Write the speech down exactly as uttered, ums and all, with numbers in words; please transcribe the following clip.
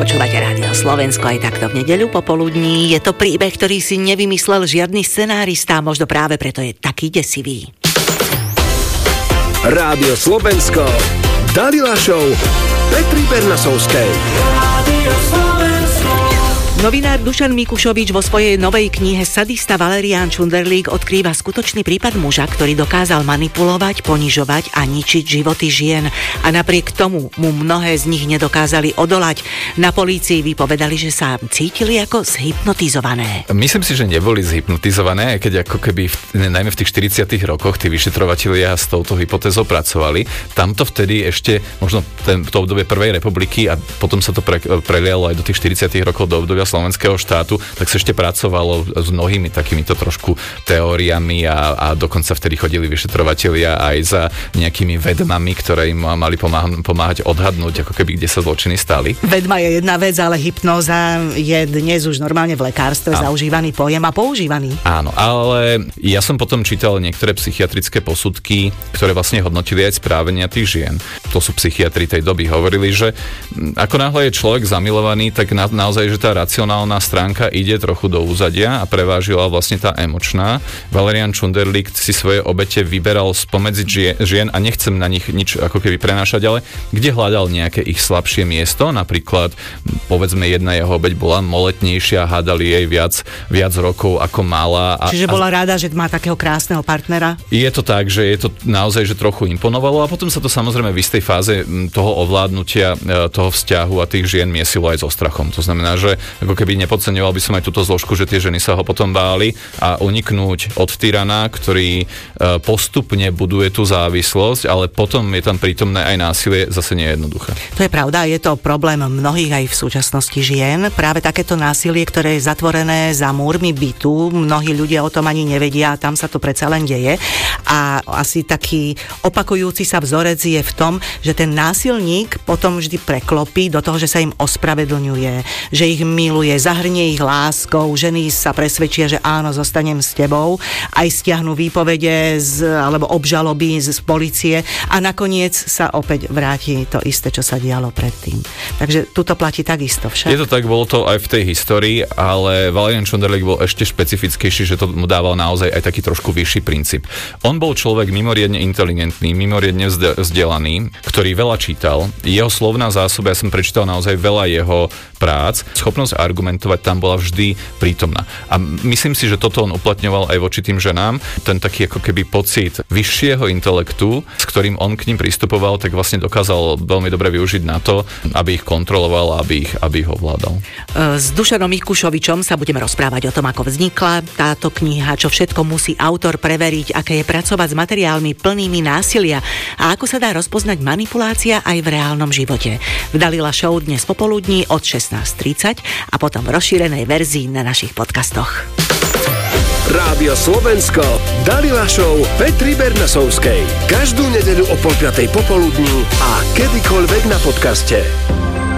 Počúvate Rádio Slovensko aj takto v nedeľu popoludní. Je to príbeh, ktorý si nevymyslel žiadny scenárista, možno práve preto je taký desivý. Rádio Slovensko, Dalila Show, Petry Bernasovskej. Rádio Slovensko. Novinár Dušan Mikušovič vo svojej novej knihe Sadista Valerián Čunderlík odkrýva skutočný prípad muža, ktorý dokázal manipulovať, ponižovať a ničiť životy žien. A napriek tomu mu mnohé z nich nedokázali odolať. Na polícii vypovedali, že sa cítili ako zhypnotizované. Myslím si, že neboli zhypnotizované, keď ako keby v, najmä v tých štyridsiatych rokoch tí vyšetrovatelia s touto hypotézou pracovali. Tamto vtedy ešte možno ten, to obdobie Prvej republiky a potom sa to pre, prelialo aj do tých štyridsiatych rokov do obdobia slovenského štátu, tak sa ešte pracovalo s mnohými takýmito trošku teóriami a, a dokonca vtedy chodili vyšetrovatelia aj za nejakými vedmami, ktoré im mali pomáhať, pomáhať odhadnúť, ako keby kde sa zločiny stali. Vedma je jedna vec, ale hypnóza je dnes už normálne v lekárstve áno. zaužívaný pojem a používaný. Áno, ale ja som potom čítal niektoré psychiatrické posudky, ktoré vlastne hodnotili aj správania tých žien. To sú psychiatri tej doby. Hovorili, že ako náhle je človek zamilovaný, tak na, naozaj, že tá racionálna stránka ide trochu do úzadia a prevážila vlastne tá emočná. Valerián Čunderlík si svoje obete vyberal spomedzi žien a nechcem na nich nič ako keby prenášať, ale kde hľadal nejaké ich slabšie miesto, napríklad povedzme jedna jeho obeť bola moletnejšia, hádali jej viac, viac rokov ako mala. A, Čiže bola rada, že má takého krásneho partnera? Je to tak, že je to naozaj, že trochu imponovalo a potom sa to samozrejme v istej fáze toho ovládnutia toho vzťahu a tých žien miesilo aj so strachom. To znamená, že ako keby nepodceňoval by som aj túto zložku, že tie ženy sa ho potom báli a uniknúť od tyrana, ktorý postupne buduje tú závislosť, ale potom je tam prítomné aj násilie, zase nie je jednoduché. To je pravda, je to problém mnohých aj v súčasnosti žien. Práve takéto násilie, ktoré je zatvorené za múrmi bytu, mnohí ľudia o tom ani nevedia, tam sa to predsa len deje. A asi taký opakujúci sa vzorec je v tom, že ten násilník potom vždy preklopí do toho, že sa im ospravedlňuje, že ich miluje, zahrnie ich láskou, ženy sa presvedčia, že áno, zostanem s tebou, aj stiahnu výpovede z, alebo obžaloby z, z polície a nakoniec sa opäť vráti to isté, čo sa dialo predtým. Takže tuto platí takisto však. Je to tak, bolo to aj v tej histórii, ale Valerián Čunderlík bol ešte špecifickejší, že to mu dával naozaj aj taký trošku vyšší princíp. On bol človek mimoriadne inteligentný, mimoriadne vzdelaný, ktorý veľa čítal. Jeho slovná zásoba, ja som prečítal naozaj veľa jeho prác, schopnosť argumentovať tam bola vždy prítomná. A myslím si, že toto on uplatňoval aj voči tým ženám. Ten taký ako keby pocit vyššieho intelektu, s ktorým on k ním pristupoval, tak vlastne dokázal veľmi dobre využiť na to, aby ich kontroloval, aby ich, aby ich ovládal. S Dušanom Mikušovičom sa budeme rozprávať o tom, ako vznikla táto kniha, čo všetko musí autor preveriť, aké je pracovať s materiálmi plnými násilia a ako sa dá rozpoznať manipulácia aj v reálnom živote. V Dalila Show dnes popoludní od šestnásť tridsať a potom v rozšírenej verzii na našich podcastoch. Rádio Slovensko, Dalila Show Petry Bernasovskej. Každú nedeľu o pol piatej popoludní a kedykoľvek na podcaste.